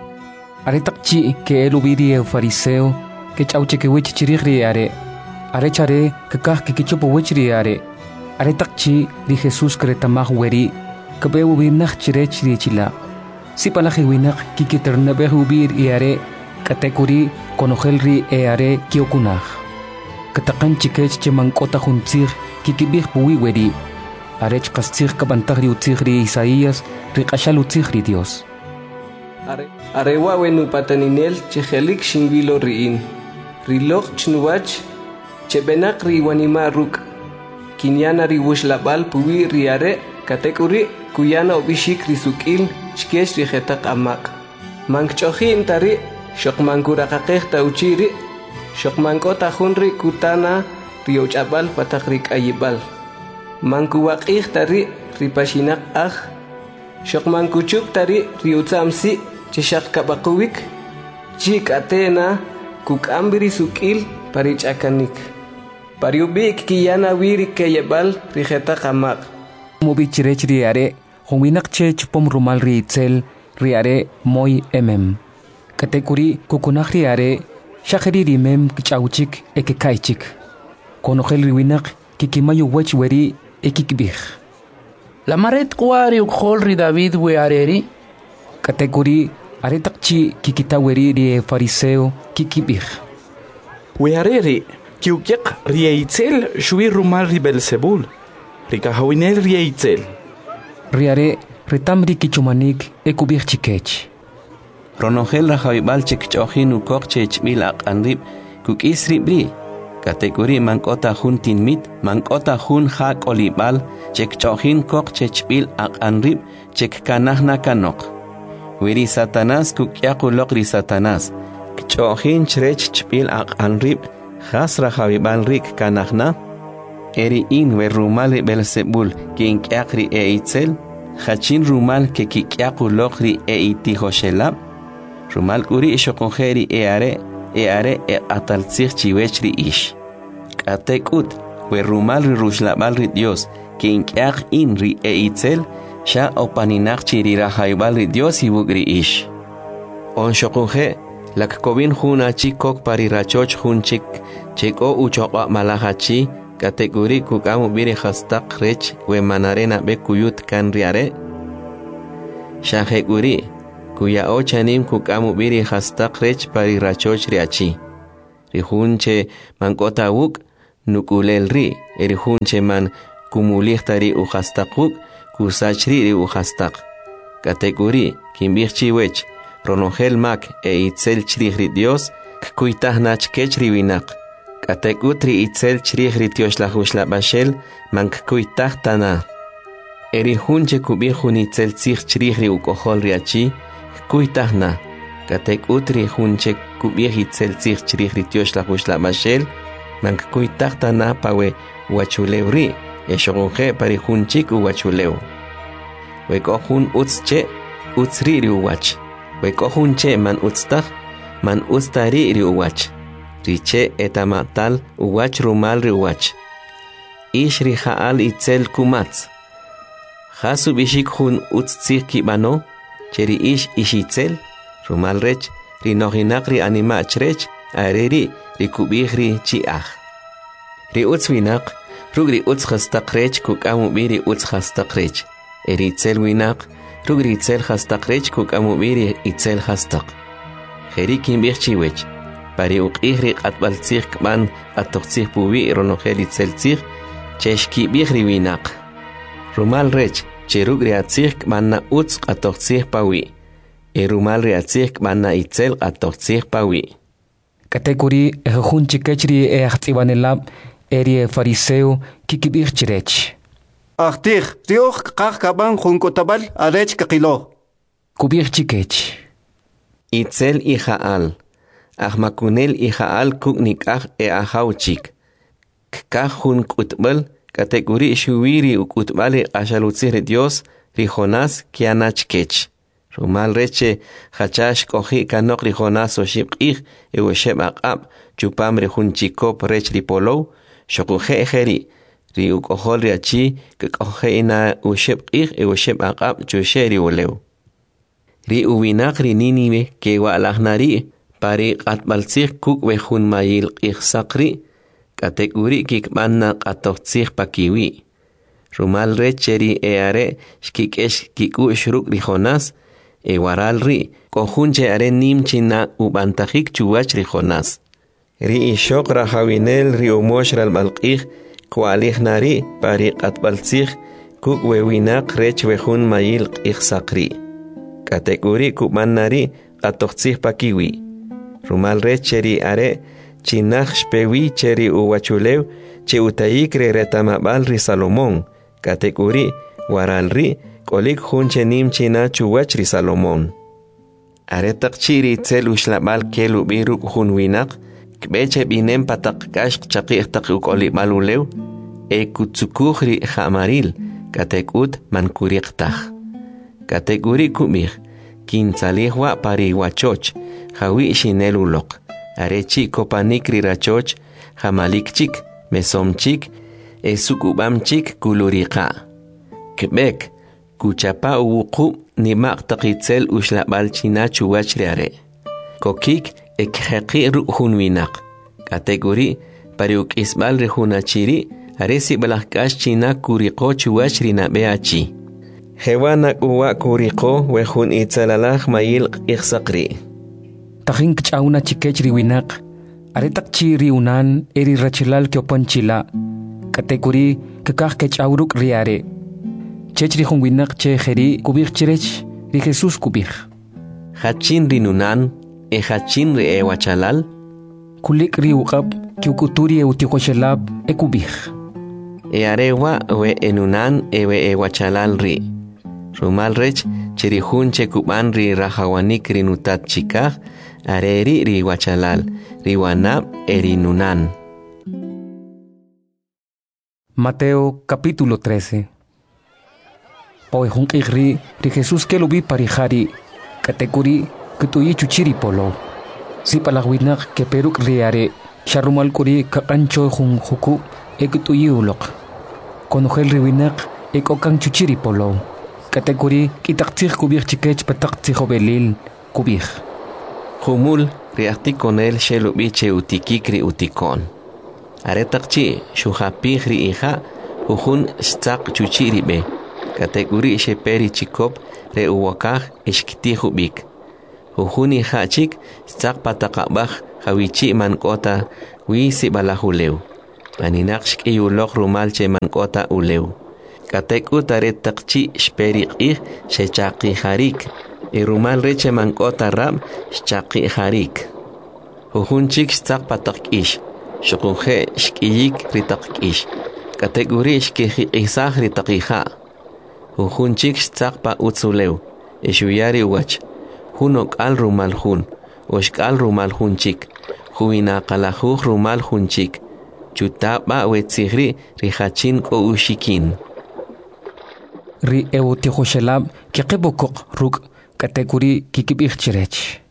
B: Aretakchi ke elubiri e fariseo, que chauche que wech chirigri are are chare que kah que kichupo wechri are are takchi di Jesús kretamah weri que be ubinach chirech di chila si palaji winach ki kiterna be ubir i are katekuri konogelri e are kiokunach katakan chikech chemankota juntzir ki kibih puwi weri are chkastzir kabantagri utzigri Isaías riqashal utzigri Dios
E: are are wawenu pataninel chehelik shingvilo riin Rilok chnuwach, chebenak riwanima ruk. Kinyana riwush labal puwi riare, katekuri kuyana obishik risukil, chkesh rihetak amak. Mankchohin tari, shokmankurakakeh tauchiri, shokmankota hunri kutana riochabal patakrik ayibal. Mankuwakih tari ripashinak ah, shokmankuchuk tari riutamsi, cheshak kabakuwik, chik atena, kuk ambiri sukil parich akanik. Pariubik kiyana wiri keyebal rijeta kamak.
B: Mobichirech riare, huminak chech pom rumal riitzel, riare moy emem. Katekuri kukunak riare, shakeri rimem kichauchik ekekaichik. Konogel riwinak kikimayo wech weri ekikbih.
F: La maret kuari ukhol ri David weareri.
B: Katekuri aretakchi kikitaweri rie fariseo kikibih.
L: Weareri kiukiak rieitzel shui rumal ri Belzebul. Rikahawinel rieitzel.
B: Riare retamri kichumanik ekubih chikech.
A: Ronogel rajabibal chekchohin ukok chechmil aqanrib kuk isri bri. Kategori mankota hun tinmit, mankota hun hak olibal, chekchohin kok chechmil aqanrib chekkanahna kanok. Wiri Satanás kukyaku lokri Satanás. Kchohin chrech chpil aqanrib, khasra jabibal rik kanahna. Eri in we rumali Belzebul kin kyakri e itzel, hachin rumal ke kikyaku lokri e itihoshelab. Rumal kuri ishokongeri e are, e are e ataltzir chiwechri ish. Katekut, we rumal ri rushlabal ri Dios, kin kyak in ri e itzel, sha opaninach chirira haibal ri Dios ibugri ish. On shokunge, lak kovin huna chikok parirachoch hunchik, cheko uchoqa malahachi, kategori kukamu biri hastak rech we manarena be kuyut kan riare. Shaheguri, kuya ochanim kukamu biri hastak rech pari rachoch riachi. Rihunche man kota wuk nukulel ri, erihunche man kumulihta u hastakuk kusachri ri u hastak. Kategori kimbirchi wech ronogel mak e itzel chri Dios kuitah nach kechri winak. Kategutri itzel chri Dios la husla bashel man kuitah tana. Erihunche kubihun itzel zich chri u kohol riachi kuitahna. Kategutri hunche kubih itzel zich chri Dios la husla bashel man kuitah tana pawe wachulewri eshogonje parihunchik u wachuleu. Wekohun utzche utzri riuwach. Wekohun che man utztah man ustari riuwach. Riche etamatal uwach rumal riuwach. Ish rihaal itzel kumatz. Hasu bishik hun utztzir kibano. Cheri ish ishitzel. Rumal rech rinohinak ri animach rech. Areri rikubih ri chiach. Ri utzwinak rugri utzhastak rech kukamu biri utzhastak rech. Eri itzel winak, rugri itzel hastak rech kuk amubiri itzel hastak. Jerikin birchiwech, pari uqihri atbaltzir kman atoxtzir pubi ronogel itzel tzir, cheshki bihri winak. Rumal rech, cherugri atzir kman na utz atoxtzir pawi. E rumal re atzir kman na itzel atoxtzir pawi.
B: Kategori ehun chikechri e achtiwanelab eri fariseo kikibirchirech.
J: Achtir, rioch kakaban junkotabal arech kakilo.
B: Kubir chikech.
A: Itzel ijaal. Ahmakunel ijaal kuknikaj e ahauchik. Kkajun kutbal kategori shuwiri ukutbale ashalutzir Dios rijonas kianachkech. Rumal reche hachash kohi kanok rijonas oshibqih e wesheb aqab chupam rejunchikop rech ripolo shokuje ejeri. Ri ukohol riachi kekohe ina usheb qih e usheb aqab chusheri uleu. Ri uwinak ri niniwe ke walahnari pari qatbaltzih kuk wehun mayil qih sakri kategori kikmanna qatoxtzih pakiwi. Rumal recheri e are shkikesh kiku shruk ri Jonas e waral ri kohunche are nimchina ubantajik chuwach ri Jonas. Ri ishok rahawinel ri umosh ral balqih Kualih nari pari qatbaltzih kuk wewinak rech wehun mayil qih sakri. Kategori kuman nari qatoxtzih pakiwi. Rumal rech cheri are chinach shpewi cheri uwachulew che utayik re retamabal ri Salomón. Kategori waral ri kolik hunche nim china chuwach ri Salomón. Are takchiri tzel ushlabal kelu biruk hun winak Kbeche binem patak kashk chaqih takuk oli malulew e kutsukuhri hamaril katekut mankuriqtah. Kategori kumih kinsalihwa pariwachoch hawi shinelulok arechi kopanikri rachoch hamalikchik mesomchik e sukubamchik kuluriqa. Kbek kuchapa uwuqu nimaq taqitzel ushlabal china chuwachriare. Kokik ekheqi ruhun winak. Kategori pariuk isbal rehunachiri aresi balakash china kuriko chuwachri na beachi. Hewanak uwa kuriko wehun itzalalaj mayil iqsaqri.
B: Tahin kchauna chikechri winak aretak chiri unan eri rachilal kyopanchila. Kategori kakah kchauruk riare. Chechri hun winak che jeri kubir chirech ri Jesus kubir.
A: Hachin rinunan e hachin ri e wachalal
B: kulik ri uqab kyukuturi e utikoshelab e kubih
A: e arewa we enunan e we e wachalal ri rumal rech chirihun che kuban ri rahawanik ri nutat chikah areri ri wachalal ri wanab e ri nunan.
B: Mateo capítulo trece. Poi hunkigri ri Jesus ke lubi parihari kategori kutuyi chuchiri polo. Si palagwinak ke peruk riare sharumal kuri kakancho hun huku e kutuyi ulok. Konohel riwinak e kokang chuchiri polo. Kategori kitaktir kubir chikech pataktir belil kubir.
A: Humul riakti konel shelubi che utikikri utikon. Aretakchi shuhapih ri iha uhun stak chuchiri be. Kategori sheperi chikop re uwakah eshkitihubik. Jujuni hachik sak patakabaj hawichi mankota wisi balahuleu. Aninakshk iyulok rumal che mankota uleu. Kateku taret takchi shperik ih shechaki harik. E rumal reche mankota ram shchaki harik. Jujunchik sak patak ish. Shukuje shkiyik ritak ish. Kategori shkiji isah ritakija. Jujunchik sak pa utzuleu. Eshuyari wach. Hunok al rumal hun. Oshk al rumal hunchik. Huina kalajuj rumal hunchik. Chutaba wetzigri rihachin ko ushikin.
B: Ri eutihoshelab kikibukok ruk kategori kikibich chirech.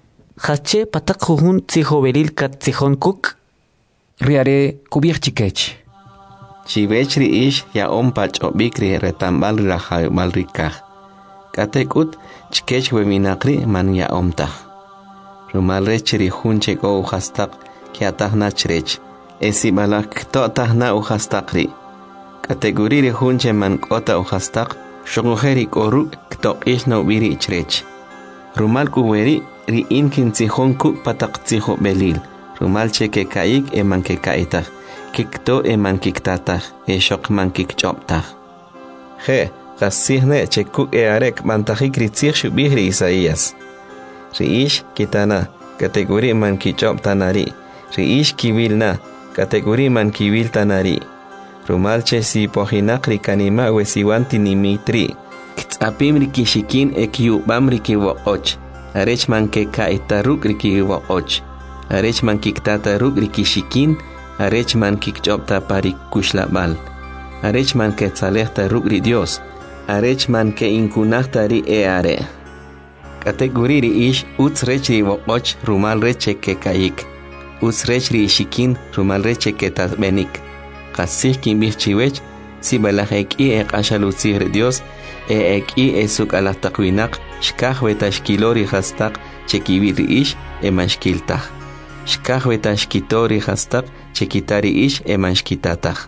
C: Hache patak jujun tzijoberil kat tzijon kuk.
B: Ri are kubich chikech.
A: Chivechri ish ya ompach obikri retambal rahay malrikaj. Katekut chikech weminakri man ya omtaj. Rumalrechri hunche go uhastak kiatahna chrech. Esi balak to tahna uhastakri. Kategori hunche man kota uhastak. Shogujeri koru kto ishno biri chrech. Rumal kuweri ri inkin tzihon kuk patak tziho belil. Rumal cheke kaik eman ke kaitaj. Kikto eman kiktataj. E shok man kikchoptaj. Je. Kasihne chekuk e arek mantajik ritzich shubihri Isaías. Riish kitana, kategori man kichop tanari. Riish kivilna, kategori man kivil tanari. Rumalche si pohinakri kanima wesiwanti nimitri. Ktsapim rikishikin ekiubam rikiwoch. Arech man ke kaitaruk rikiwoch. Arech man kiktataruk rikishikin. Arech man kikchop taparik kushlabal. Arech man ke tzalehta ruk Dios. Arech man ke inkunahtari e are. Kategori ri ish uts rechri woch rumal reche ke kaik. Uts rechri shikin rumal reche ke tasbenik. Kasih kimbih chiwech si balahek i e kashalutzir Dios e ek i e suk alahtakwinak shkah wetashkilori hastak chekibir ish e mashkiltah. Shkah wetashkitori hastak chekitari ish e mashkitatah.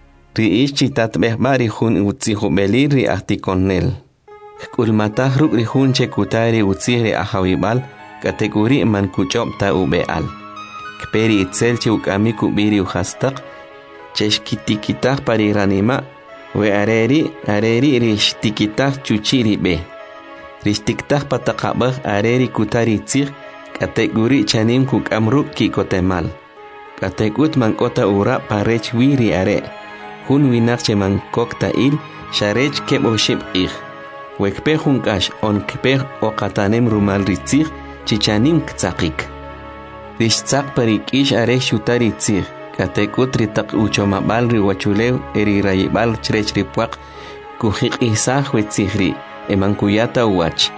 A: Ri ish chitat behbari hun utzihu belir ri ahtikonel. Kulmatah ruk ri hun chekutari utzihri ahawibal kategori man kuchop ta ubeal. Kperi itzel che ukamiku biri uhastak cheshkitikitah pari ranima we areri areri rishtikitah chuchiri be. Rishtiktah patakabah areri kutari tzih kategori chanim kukamruk kikotemal. Kategut mankota ura parech wiri are. Hun winak che man kokta il sharech keb oshib ich. Wekpe hunkash on kpe o katanem rumal ritzich chichanim ktsakik. Rishtsak parik ish are shutari tzich. Katekut ritak uchomabal riwachulew eri rayibal chrech ripuak kuhik isah wetzihri eman kuyata uach.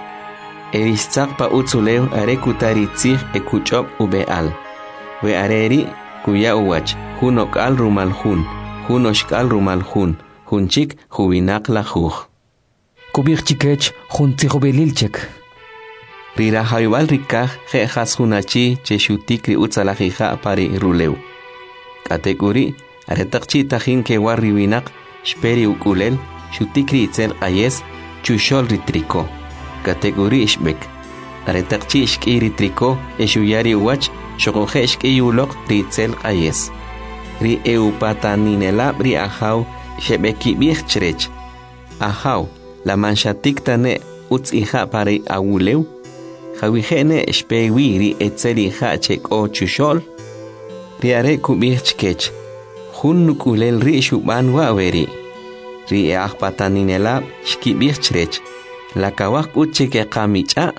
A: Eristsak pa utzulew are kutari tzich e kuchop ubeal. We areri kuya uach hunok al rumal hun. Hunoshkal rumal hun, hunchik huinak la juj.
B: Kubich chikech huntzihobelilchek.
A: Rira hayubal rikaj jejas hunachi che shutikri utzalajija pari ruleu. Kategori aretakchi tajin ke warriwinak shperi ukulel shutikri itzel ayes chushol ritriko. Kategori ishbek. Aretakchi ishki ritriko eshuyari uach shokoje ishki yulok ritzel ayes. Ri eupataninelab ri ahaw shebekibich chrech. Ahaw la manchatik tane utz ija pare awuleu. Jawihene shpewi ri etzeli ha chek o chushol. Ri are kubich chkech. Hun nukulel ri shuban waweri. Ri eahpataninelab shkibich chrech. La kawak utcheke kamicha.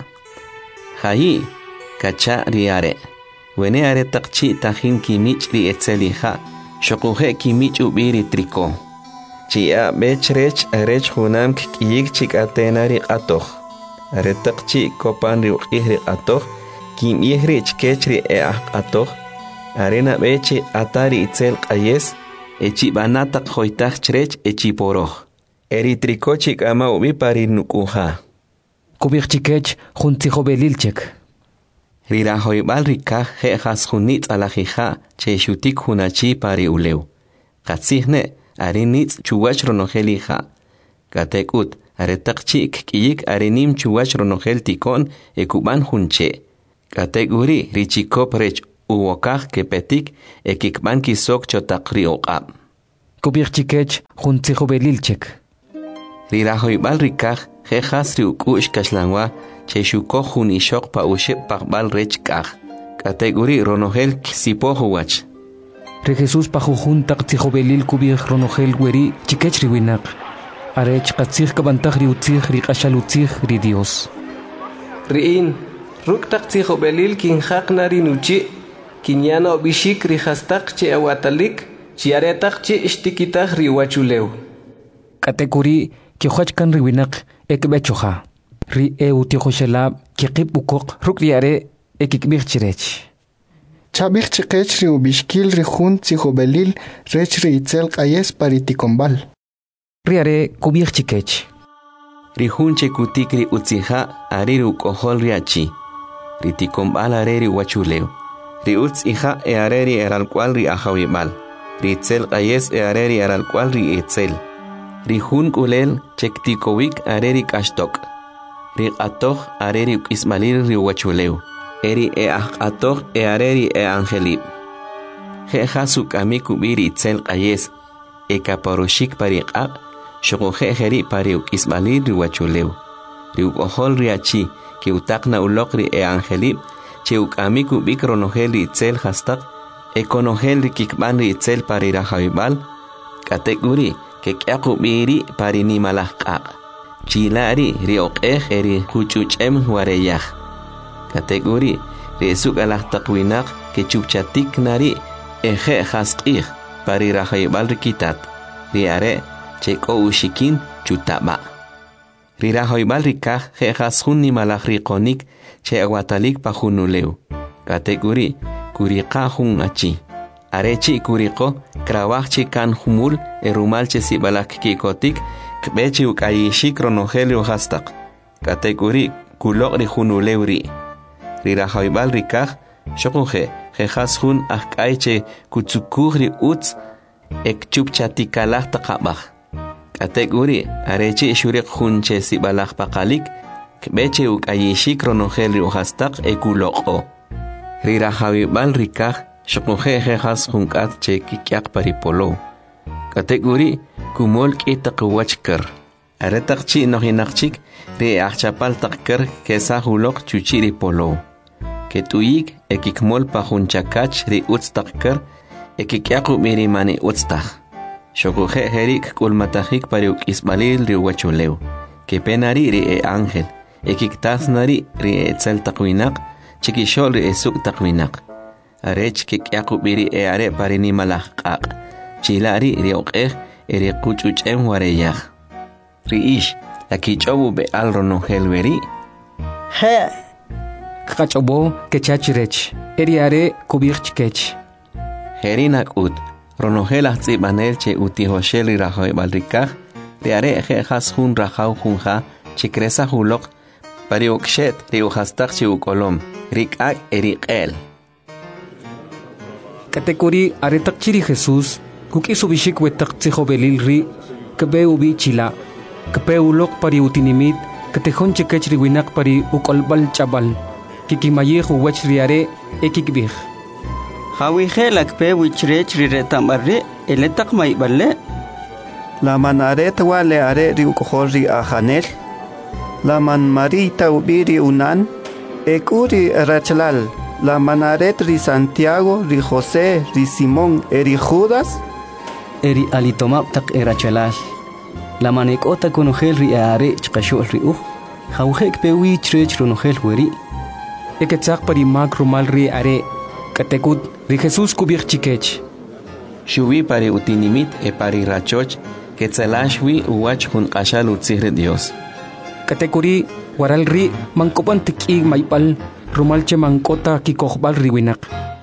A: Hayi kacha ri are. Wene are takchi tajin kimich ri etzeliha, shokuje kimich ubiri triko. Chia bechrech arech hunam kiyik chik atenari atoh. Are takchi kopan ri ukihri atoh, kim ihri chkechri e ah atoh. Arena beche atari itzel qayes, echi banatak hoitach chrech echi poroh. Eri triko chik ama ubi pari nukuha.
B: Kubich chikech huntzihobelilchek.
A: Rira hoibal rikaj jejas junitz alajija che shutik hunachi pari uleu. Katzihne arinitz chuwach ronojelija. Katekut are taqchi kiyik are nim chuwach ronogel tikon e kuban hunche. Kategori richikop rech uwokaj kepetik e kikban kisok chotakri oqab.
B: Kubir chikech juntijo belilchek.
A: Rirahoibal rikaj jejas ri ukush kaslanwa cheshuko jun ishok pa ushe pakbal rech kaj. Kategori ronogel kisipojo wach.
B: Re Jesús pajujun taqtijo belil kubir ronogel weri chikech riwinak. Arech qatzig kabantaj ri utzig ri qashal utzig ri Dios.
E: Riin, ruk taqtijo belil kin haqna ri nuchi, kinyana obishik ri hastaq che awatalik, chi aretaq che ishtikitaj ri wachuleu.
B: Kategori ki khachkan riwinak ekbechoja. Ri e utijo shelab ki qib ukok ruk ri are ekikbir chirech.
M: Chabich chiqech ri ubishkil ri jun tzijo belil rech ri itzel qayes paritikombal.
B: Riare kubir chikech.
A: Rihun chekutik ri utzija are ri ukohol riachi. Ritikombal are ri wachuleu. Ri utzija e are ri eral cual ri ajawimal. Ri itzel qayes e are ri eral cual ri itzel. Rihun kulel chektikowik are ri kashtok. Ri qatoj are ri ismalil ri wachuleu. Eri e ahqatoj e are ri e angelib. Jeja sukami kubir itzel qayes. E kaparoshik pariqaq. Shogoje jeri pariuk ismalil ri wachuleu. Ri ukohol riachi ki utakna ulokri e angelib. Che ukamiku bikronogel ri itzel hastaq. E konogel ri kikban ri itzel parirajawibal. Kategori ke kyaku biri parinimalahqaq. Chilari ri oqej eri huchuchem wareyaj. Kategori ri esuk alahtakwinaq ke chupchatik nari eje hasqij parirajawibal ri kitat. Ri are cheko ushikin chutaba. Rirahoibal rikaj jejas jun nimalaj riqonik che aguatalik pa junuleu. Kategori kuriqa jun achi. Arechi kuriqo krabajchi kan humul erumal che sibalak kikotik kbechi ukayishik ronogelio hastaq. Kategori kuloq ri junuleu ri. Rirahoibal rikaj shokuje jejas jun ajkaiche kutsukuj ri utz ek chupchatikalaj taqabaj. Kategori arechi shuriq junche sibalaj paqalik kbeche ukayishik ronogel ri uhastaq ekuloqo. Rirajawibal rikaj shokuje jejas junkat che kikyaq paripolo. Kategori kumol k'itaq wachkar. Aretaqchi nojinaqchik ri ajchapal taqkar kesa huloq chuchiri polo. Ketuyik ekikmol pa junchakach ri utz taqkar ekikyaqu mirimani utztaj. Shokuje herik kulmatajik pariuk ismalil ri wachuleu. Kepenari ri e ángel. Ekiktasnari ri e tzel taqwinaq. Chikishol ri e suk taqwinaq. Arech kikyaqu biri e are parini malahqaq. Chilari ri oqej e ri quchuchem wareyaj. Ri ish lakichobu be al ronogel weri.
I: He.
B: Kachobo kechachirech. Eri are kubirchkech.
A: Herinak ut. Ronogel ahtsibanel che utihoshel ri rajoibal rikaj. Ri are jejas jun rajaw junja chikresa hulok. Pariukshet ri uhastaq chi ukolom. Rikak eriqel.
B: Kategori are taqchiri Jesús. Kukisu bishik wetaqtsijo belil ri. Kbe ubi chila. Kbe ulok pari utinimit. Katejón chekech ri winak pari ukolbal chabal. Kikimayejo wach ri are ekikbij.
C: Hawije lakpe wichrech ri retambarre eletak maiballe.
J: La manaret wale are ri ukohol ri ajanel. La man marita ubiri unan. Ekuri rachlal. La manaret ri Santiago, ri José, ri Simón, eri Judas.
G: Eri alitomab tak erachalal. La manekota konogel ri are chqashol ri uj. Hawjek pewi chrech ronogel weri.
B: Eketzaq pari mak rumal ri are. Katekut ri Jesús kubir chikech.
A: Shubi pari utinimit e pari rachoch ketzalashwi uwach jun qashal utzihre Dios.
B: Katekuri waral ri mankopan tiki maipal rumalche mankota kikojbal riwinak.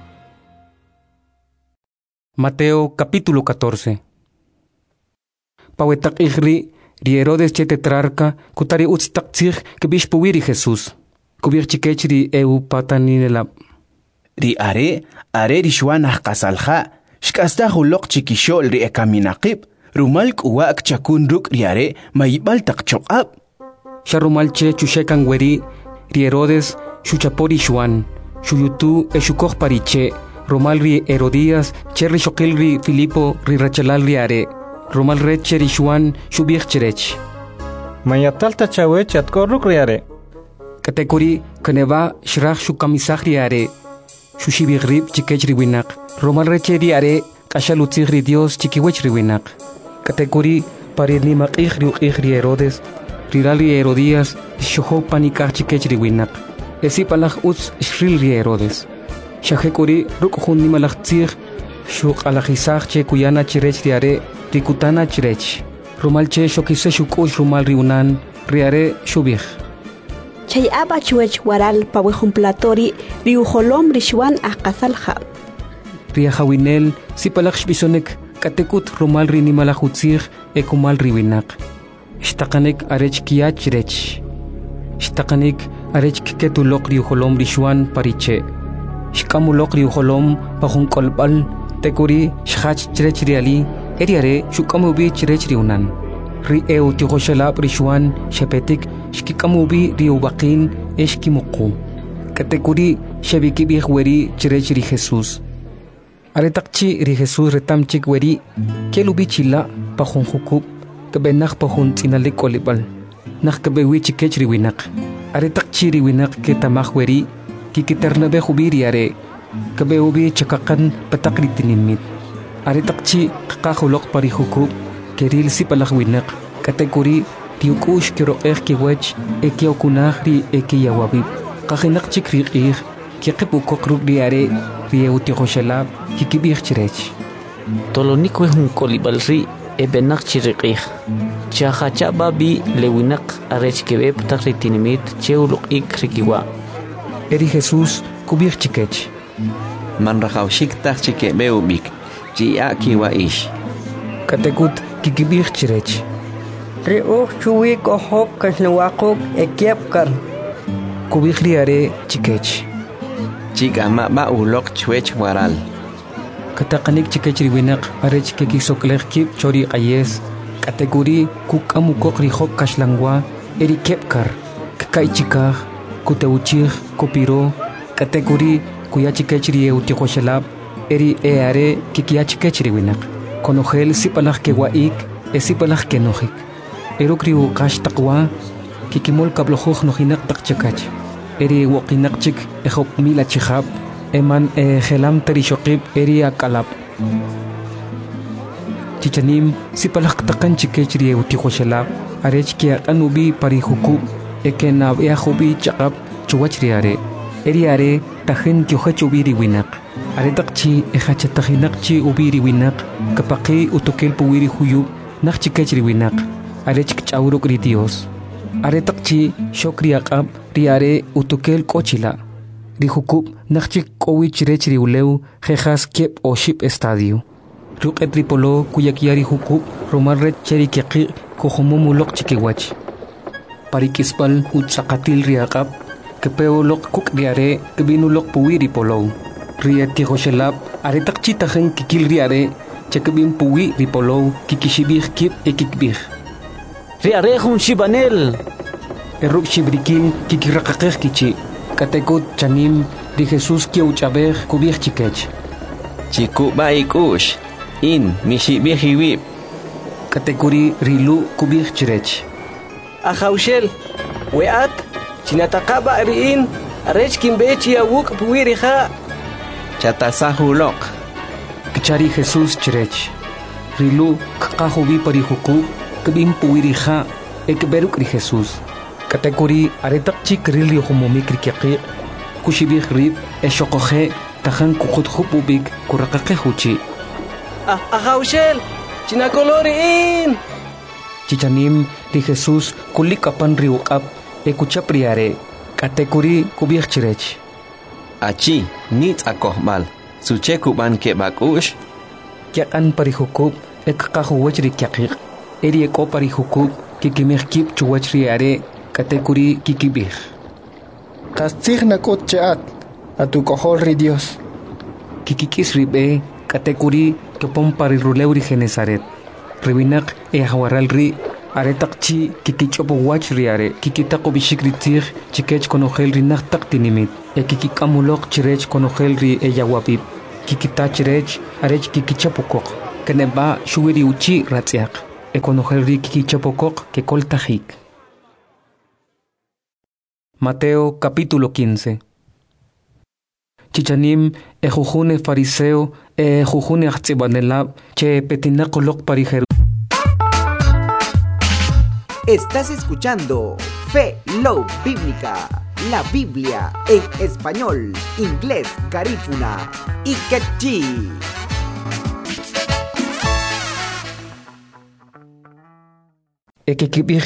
B: Mateo capítulo catorce. Pawetak ihri ri Herodes che tetrarca kutari utztak tzig kebish puwiri Jesús. Kubir chikech ri eu pataninelab.
N: Ri are, are ri shwanah qasalja, shkasta hulok chikishol ri ekaminaqib, rumal kuwak chakun ruk riare maibal tak chokap.
B: Sharumal che chushekan weri ri Herodes shuchapori shuan shuyutu eshukoj pariche romal ri Herodías che ri shokil ri Filipo ri rachalal riare romal reche ri shuan shubich cherech.
O: Mayatalta chawech atkorruk riare.
B: Katekuri kaneva shrach shukamisach riare shushibich rib chikech riwinak romal reche riare kashalutzich ri Dios chikiwech riwinak. Katekuri parirni maqich ri uqich ri Herodes rirali Herodías shoho panikach chikech riwinak esi palach utz shril ri Herodes shahekuri rukhun ni malach tzich shuk alachisach che kuyana chirech riare rikutana chirech rumal che shokise shukush rumal riunan riare shubich
P: chay aba chuech waral pawejumplatori riujolom rishwan aqasalha
B: riahawinel si palach shbisonek katekut rumal ri ni malach utzich ekumal riwinak Shtakanik arech kiach rech. Shtakanik arech kiketulok riuholom rishwan pariche. Shkamulok riuholom pahun kolbal tekuri shhach chrech riali eriare shukamubi chrech riunan. Ri eu tihoshalab rishwan shepetik shkikamubi riubakin eshkimuku. Katekuri shabikibih weri chrech ri Jesus. Aretakchi ri Jesus retamchik weri kelubi chila pahun hukub. Kebenak pahun tinalik kolibal nak kebewi chikech riwinak aretak chi riwinak ke tamah weri ki kiternabe khubiri are kebewi chakakan patakri tinimit aretak chi kakahulok pari hukub keril si palak winak kategori tiukush kiro ekh kiwech ekiokunah ri ekiyawabib kahinak chikriq ik ki qipukok ruk ri are ri eutihoshalab ki kibih chirech
Q: tolonik wehun kolibal ri ebenak chiriqih chahacha babi lewinak arech kebe patakri tinimit cheuluk ik rikiwa
B: eri Jesus kubir chikech
A: man rahawshik tak chike beubik jia kiwa ish
B: katekut kikibir chirech
I: ri uch chuwi kohop kashlawaquk ekiapkar
B: kubir riare chikech
A: chika ma ba ulok chwech waral
B: Katakanik chikech riwinak arech kekisoklech kip chori ayes kategori kukamukok rihok kashlangwa eri kepkar kakai chikah kuteuchich kopiro kategori kuya chikech rie utihoshalab eri eare kikia chikech riwinak konogel sipalach kewaik esipalach kenojik erukriu kash takwa kikimol kablojuj nojinak takchakach eri woqinak chik ejop mila chihab eman e gelam terishokib eria kalap chichanim sipalak takan chikech rie utihoshalab arech kia anubi parihukub ekenab eahubi chakab chuwach riare eriare tahin kyohachubi riwinak aretakchi ejachatahinakchi ubi riwinak kapaqi utokel puwiri huyub nak chikech riwinak arech kchauruk ri Dios aretakchi shokriaqab riare utokel kochila Rihukub nakchik kowich rech riuleu jejas kep o ship estadio. Ruk etripolo kuyakiari hukub romar rech cheri kiaki kohomomulok chikiwach. Parikispal utsakatil riakap kepeo lok kuk riare kebinulok puwiri polo. Rieti hoshelap aretak chitahen kikil riare chekebin puwi ripolo kikishibih kip ekikbih.
Q: Riare hun shibanel.
B: Eruk shibrikin kikirakakeh kichi. Katekut chanim di Jesus kiuchabeh kubih chikech.
A: Chiku baikush in mishibih hiwib.
B: Katekuri rilu kubih chirech.
E: Ahaushel weat chinatakaba riin arech kimbechi awuk puwiriha.
A: Chatasahulok.
B: Kichari Jesus chirech. Rilu kakahubi parihuku kebim puwiriha ekberuk ri Jesus. Kategori aretak chik rili homomik rikiqi kushibih rib eshokoje tahan kukut hupubik kurakake huchi
E: ah ahaushel chinakoloriin
B: chichanim di Jesus kulikapan riuqab ekuchapriare kategori kubih chirech
A: achi nit akohmal suche kuban ke bakush
B: kyakan parihukub ekkahuwach rikiqi eri eko parihukub kikimih kip chuwach riare kategori kikibih.
M: Kastig nakot chaat atu kohol ri Dios.
B: Kikikis ribe kategori kepom pariruleu ri Genesaret. riwinak e hawaral ri are takchi kikichopo wach ri are kikitako bishikri tir chikech konogel ri nak tak tinimit e kikikamulok chirech konogel ri e yawapip kikita chirech arech kikichapokok keneba shuwiri uchi ratziak e konogel ri kikichapokok ke koltajik. Mateo capítulo quince. Chichanim e jujune fariseo e jujune achtsibanelab che petinakolok parijeru.
R: Estás escuchando Fe Love Bíblica, la Biblia en español, inglés, garífuna y quechí.
B: E que